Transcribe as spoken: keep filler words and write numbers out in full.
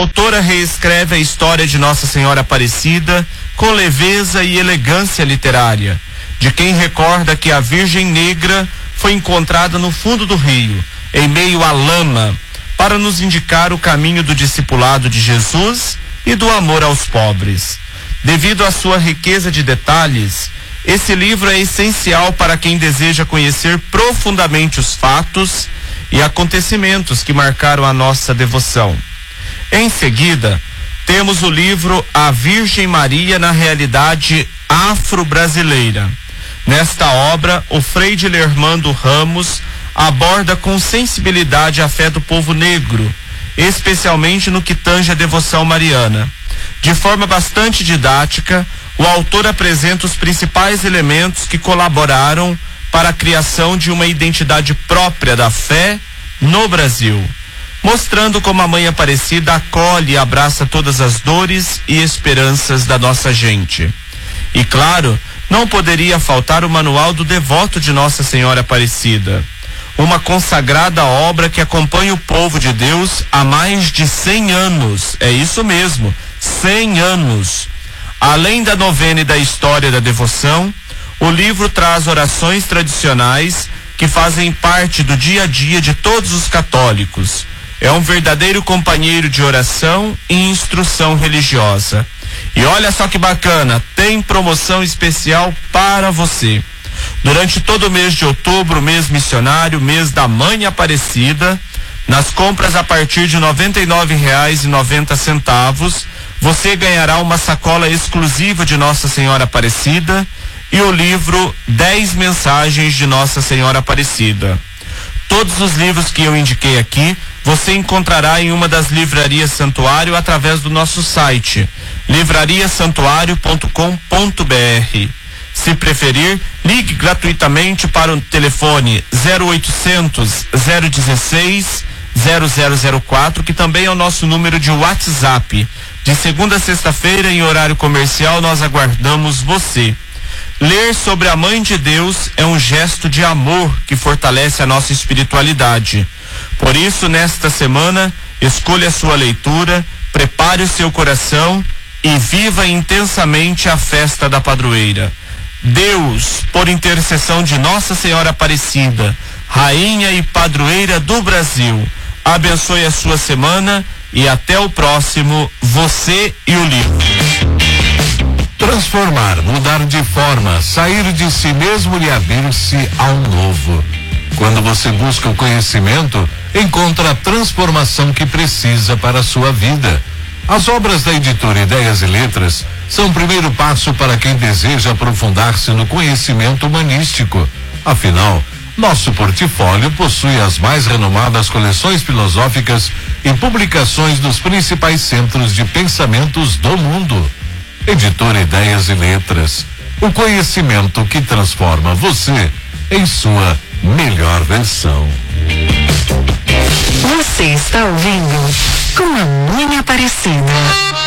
autora reescreve a história de Nossa Senhora Aparecida com leveza e elegância literária, de quem recorda que a Virgem Negra foi encontrada no fundo do rio, em meio à lama, para nos indicar o caminho do discipulado de Jesus e do amor aos pobres. Devido à sua riqueza de detalhes, esse livro é essencial para quem deseja conhecer profundamente os fatos e acontecimentos que marcaram a nossa devoção. Em seguida, temos o livro A Virgem Maria na Realidade Afro-Brasileira. Nesta obra, o Frei Dilermando Ramos aborda com sensibilidade a fé do povo negro, especialmente no que tange a devoção mariana. De forma bastante didática, o autor apresenta os principais elementos que colaboraram para a criação de uma identidade própria da fé no Brasil, mostrando como a Mãe Aparecida acolhe e abraça todas as dores e esperanças da nossa gente. E claro, não poderia faltar o Manual do Devoto de Nossa Senhora Aparecida, uma consagrada obra que acompanha o povo de Deus há mais de cem anos. É isso mesmo, cem anos. Além da novena e da história da devoção, o livro traz orações tradicionais que fazem parte do dia a dia de todos os católicos. É um verdadeiro companheiro de oração e instrução religiosa. E olha só que bacana, tem promoção especial para você. Durante todo o mês de outubro, mês missionário, mês da Mãe Aparecida, nas compras a partir de noventa e nove reais e noventa centavos, você ganhará uma sacola exclusiva de Nossa Senhora Aparecida e o livro dez mensagens de Nossa Senhora Aparecida. Todos os livros que eu indiquei aqui, você encontrará em uma das livrarias Santuário através do nosso site, livraria santuário ponto com ponto br. Se preferir, ligue gratuitamente para o telefone zero oitocentos, zero dezesseis, zero zero zero quatro, que também é o nosso número de WhatsApp. De segunda a sexta-feira, em horário comercial, nós aguardamos você. Ler sobre a Mãe de Deus é um gesto de amor que fortalece a nossa espiritualidade. Por isso, nesta semana, escolha a sua leitura, prepare o seu coração e viva intensamente a festa da padroeira. Deus, por intercessão de Nossa Senhora Aparecida, Rainha e Padroeira do Brasil, abençoe a sua semana e até o próximo Você e o Livro. Transformar, mudar de forma, sair de si mesmo e abrir-se ao novo. Quando você busca o conhecimento, encontra a transformação que precisa para a sua vida. As obras da editora Ideias e Letras são o primeiro passo para quem deseja aprofundar-se no conhecimento humanístico. Afinal, nosso portfólio possui as mais renomadas coleções filosóficas e publicações dos principais centros de pensamentos do mundo. Editora Ideias e Letras, o conhecimento que transforma você em sua melhor versão. Você está ouvindo Com a Mãe Aparecida.